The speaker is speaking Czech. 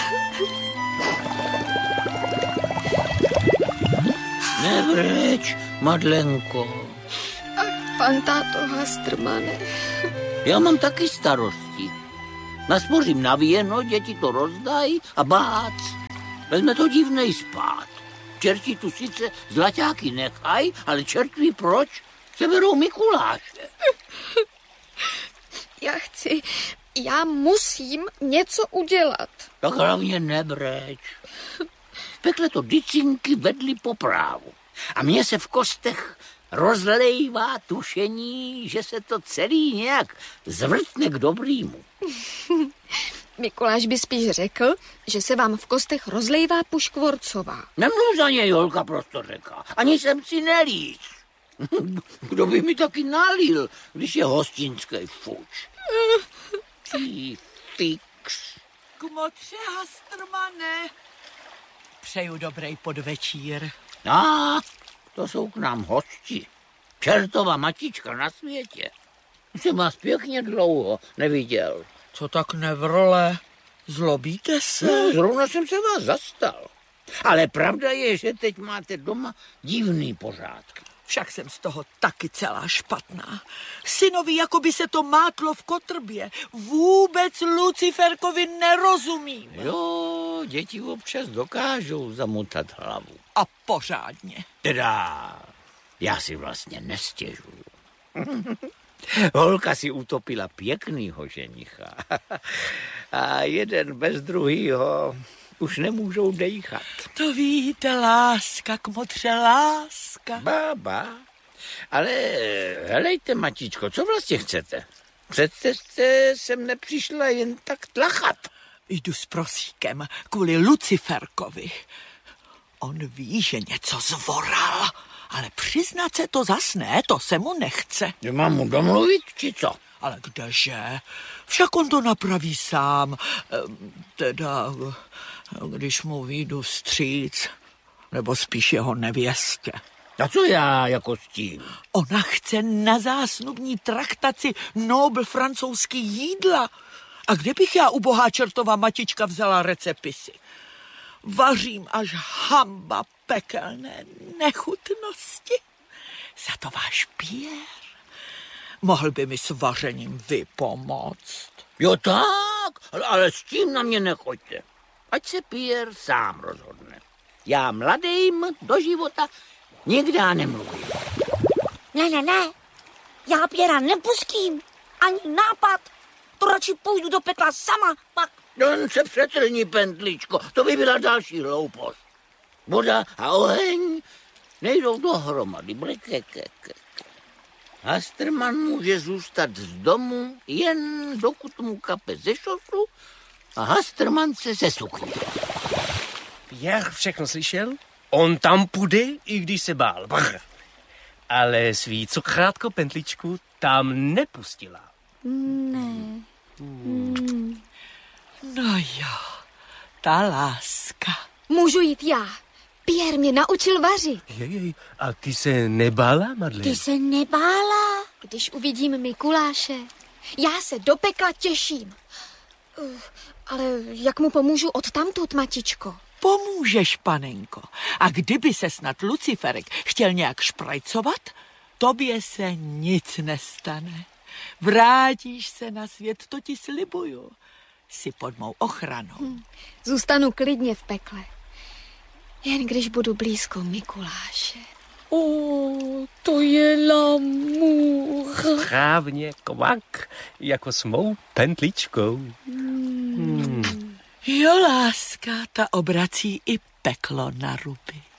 Nebreč, Madlenko. Ach, pan táto Hastrmane. Já mám taky starosti. Naspořím na víno, děti to rozdají a bác. Vezme to divnej spát. Čerti tu sice zlaťáky nechaj, ale čertví proč? Seberou Mikuláše. Já musím něco udělat. Tak hlavně nebreč. V pekle to dycinky vedly po právu. A mně se v kostech rozlejvá tušení, že se to celý nějak zvrtne k dobrýmu. Mikuláš by spíš řekl, že se vám v kostech rozlejvá puškvorcová. Nemluv za něj, holka prostořeka. Ani jsem si nelíz. Kdo by mi taky nalil, když je hostinský fuč? Ty fix. Kmotře Hastrmane. Přeju dobrý podvečír. To jsou k nám hosti. Čertova matička na světě. Jsem vás pěkně dlouho neviděl. Co tak nevrle? Zlobíte se? No, zrovna jsem se vás zastal. Ale pravda je, že teď máte doma divný pořádky. Však jsem z toho taky celá špatná. Synovi, jako by se to mátlo v kotrbě. Vůbec Luciferkovi nerozumím. Jo, děti občas dokážou zamotat hlavu. A pořádně. Teda, já si vlastně nestěžuju. Holka si utopila pěknýho ženicha. A jeden bez druhýho už nemůžou dejchat. To víte, láska, kmotře, láska. Bába, ale helejte, matičko, co vlastně chcete? Přece jste sem nepřišla jen tak tlachat. Jdu s prosíkem kvůli Luciferkovi. On ví, že něco zvoral, ale přiznat se to zas ne, to se mu nechce. Mám mu domluvit, či co? Ale kdeže? Však on to napraví sám. Teda, když mu vyjdu vstříc, nebo spíš jeho nevěstě. A co já jako s tím? Ona chce na zásnubní traktaci Nobel francouzský jídla. A kde bych já, ubohá čertová matička, vzala recepisy? Vařím až hamba pekelné nechutnosti. Za to váš Pierre mohl by mi s vařením vypomoct. Jo tak, ale s tím na mě nechoďte. Ať se Pierre sám rozhodne. Já mladým do života nikdy nemluvím. Ne. Já Pierra nepustím. Ani nápad. To radši půjdu do pekla sama, pak. Jen se přetrní, Pentličko, to by byla další hloupost. Voda a oheň nejdou dohromady. Hastrman může zůstat z domu, jen dokud mu kape ze šosu a Hastrman se sesukne. Pierre všechno slyšel? On tam půjde, i když se bál. Brr. Ale svý cukrátko Pentličku tam nepustila. Ne. No jo, ta láska. Můžu jít já. Pierre mě naučil vařit. Jej, a ty se nebála, Madeleine? Ty se nebála? Když uvidím Mikuláše, já se do pekla těším. Ale jak mu pomůžu odtamtud, matičko? Pomůžeš, panenko. A kdyby se snad Luciferek chtěl nějak šprajcovat, tobě se nic nestane. Vrátíš se na svět, to ti slibuju. Jsi pod mou ochranou. Zůstanu klidně v pekle. Jen když budu blízko Mikuláše. To je l'amour. Správně kvak, jako s mou Pentličkou. Jo, láska, ta obrací i peklo na ruby.